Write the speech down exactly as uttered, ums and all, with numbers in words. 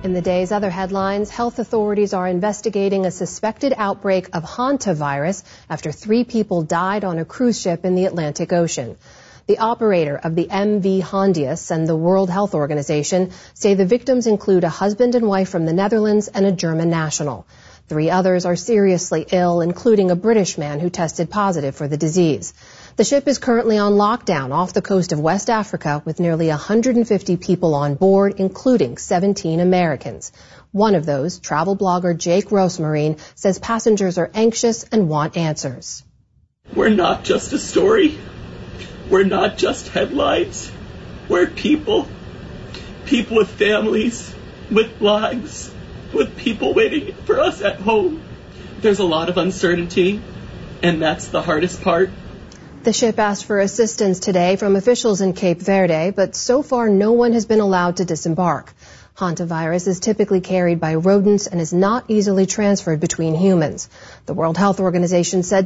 In the day's other headlines, health authorities are investigating a suspected outbreak of hantavirus after three people died on a cruise ship in the Atlantic Ocean. The operator of the M V Hondius and the World Health Organization say the victims include a husband and wife from the Netherlands and a German national. Three others are seriously ill, including a British man who tested positive for the disease. The ship is currently on lockdown off the coast of West Africa with nearly one hundred fifty people on board, including seventeen Americans. One of those, travel blogger Jake Rosmarine, says passengers are anxious and want answers. We're not just a story. We're not just headlines. We're people. People with families, with lives, with people waiting for us at home. There's a lot of uncertainty, and that's the hardest part. The ship asked for assistance today from officials in Cape Verde, but so far no one has been allowed to disembark. Hantavirus is typically carried by rodents and is not easily transferred between humans. The World Health Organization said